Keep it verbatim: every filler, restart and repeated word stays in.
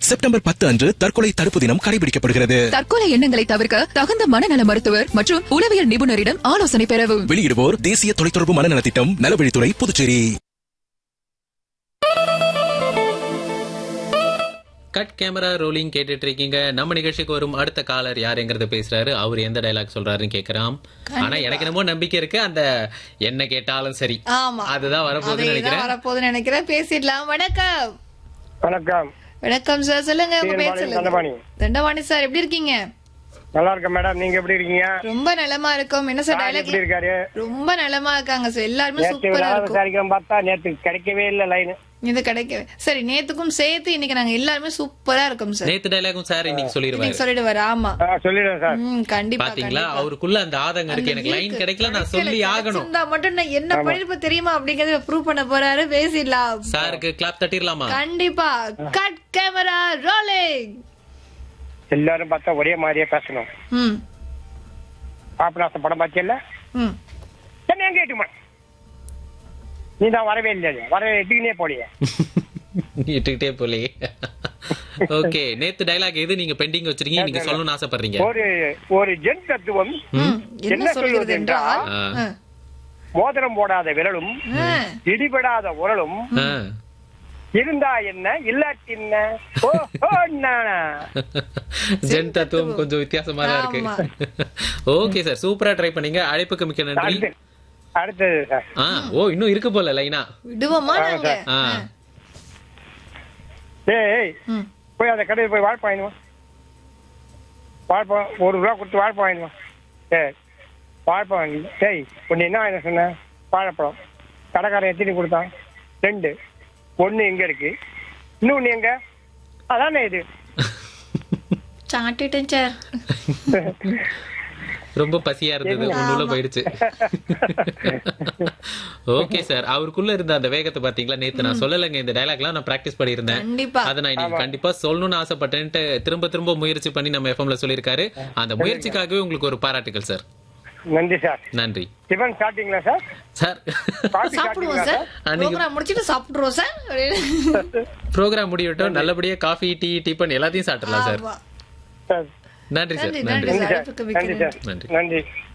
September பத்து அன்று தற்கொலை தடுப்பு தினம் கடைபிடிக்கப்படுகிறது. தற்கொலை எண்ணங்களை தவிர்க்க தகுந்த மனநல மருத்துவர் மற்றும் உளவியல் நிபுணரிடம் ஆலோசனை பெறவும். வெளியிடுவோர் தேசிய தொலைத்தொடர்பு மனநல திட்டம், நலவழித்துறை, புதுச்சேரி. கட் கேமரா ரோலிங் கேட்டுட்டு இருக்கீங்க. நம்ம நிகழ்ச்சிக்கு வரும் அடுத்த காலர் யாருங்கிறத பேசுறாரு. அவர் எந்த டைலாக் சொல்றாருன்னு கேக்குறான். ஆனா எனக்கு என்னமோ நம்பிக்கை இருக்கு, அந்த என்ன கேட்டாலும் சரி அதுதான் வரப்போகுதுன்னு நினைக்கிறேன். வரப்போகுதுன்னு நினைக்கிறேன். பேசிடலாம். வணக்கம். வணக்கம். வணக்கம் சார், சொல்லுங்க உங்க பேர் சொல்லுங்க. தண்டவாணி சார், எப்படி இருக்கீங்க? நல்லா இருக்கேன் மேடம், நீங்க எப்படி இருக்கீங்க? ரொம்ப நலமா இருக்கும். என்ன சார் டைலாக் எப்படி இருக்காரு? ரொம்ப நலமா இருக்காங்க சார், எல்லாரும் சூப்பரா இருக்கும். பார்த்தா நேத்து கிடைக்கவே இல்ல லைன். இது கிடைக்கவே சரி, நேத்துக்கும் சேர்த்து இன்னைக்கு நாங்க எல்லாருமே சூப்பரா இருக்கோம் சார். நேத்து டைலாக்கும் சார் இன்னைக்கு சொல்லிடுவாரு. சொல்லிடுவாரு. ஆமா சொல்லிடுறேன் சார். கண்டிப்பா. பாத்தீங்களா, அவருக்குள்ள அந்த ஆதங்கம் இருக்கு. எனக்கு லைன் கிடைக்கல, நான் சொல்லி ஆகணும் மட்டும் நான் என்ன பண்ணிருப்ப தெரியுமா அப்படிங்கறத ப்ரூவ் பண்ண போறாரு. பேசிடலாம். சாருக்கு கிளாப் தட்டிடலாமா? கண்டிப்பா. Cut camera rolling. எல்லாரும் பார்த்தா ஒரே மாதிரியே பேசணும். ம் பாபநாசம் படம் பாத்தியல்ல? ம் என்ன கேட்டுமா நீ தான் வரவே இல்லையா? வரவே எட்டுக்கினே போலியே. எட்டுக்கிட்டே போலியே. ஓகே, நேத்து டைலாக் எது நீங்க பெண்டிங் வச்சிருக்கீங்க, நீங்க சொல்லணும்னு ஆசைப்படுறீங்க? ஒரு ஒரு ஜென் தத்துவம் என்ன சொல்கிறது என்றால், மோதிரம் போடாத விரலும் இடிபடாத உரலும் இருந்தா என்ன இல்லாட்டி என்ன. ஜென் தத்துவம் கொஞ்சம் வித்தியாசமா தான் இருக்கு. ஓகே சார், சூப்பரா ட்ரை பண்ணீங்க. அழைப்புக்கு மிக்க நன்றி. அடுத்தது சார். ஓ, இன்னும் இருக்கு போல லைனா. விடுவோமா நாங்க? ஏய், போய் அந்த கடையில் போய் வாழைப்பழம் வாங்கிடுவா. வாழைப்பழம் ஒரு ரூபா கொடுத்து வாழைப்பழம் வாங்கிடுவா. சரி, வாழைப்பழம் வாங்கி. சரி, ஒன்று என்ன வாங்கின சொன்ன? வாழைப்பழம். கடைக்காரன் எத்தனை கொடுத்தான்? ரெண்டு. ஒன்று எங்க இருக்கு, இன்னொன்று எங்க? அதானே இது. சாட்டிட்டேன் சார். ரொம்ப பசியா இருந்தது, ஒண்ணுல போயிடுச்சு. ஓகே சார், அவருக்குள்ள இருந்த அந்த வேகத்தை பாத்தீங்களா? நேத்து நான் சொல்லலைங்க, இந்த டைலாக்லாம் நான் பிராக்டிஸ் பண்ணியிருந்தேன். அதை நான் இன்னைக்கு கண்டிப்பா சொல்லணும்னு ஆசைப்பட்டேன்ட்டு திரும்ப திரும்ப முயற்சி பண்ணி நம்ம எஃப்எம்ல சொல்லியிருக்காரு. அந்த முயற்சிக்காகவே உங்களுக்கு ஒரு பாராட்டுகள் சார். நன்றி சார். நன்றி. டிபன் சாப்பிட்டீங்களா சார்? சார் சாப்பிடுவோம் சார். ப்ரோகிராம் முடிச்சிட்டு சாப்பிடுறோம் சார். ப்ரோகிராம் முடியட்டும், நல்லபடியா காஃபி, டீ, டிபன் எல்லாத்தையும் சாப்பிடலாம் சார். நன்றி சார். நன்றி நன்றி.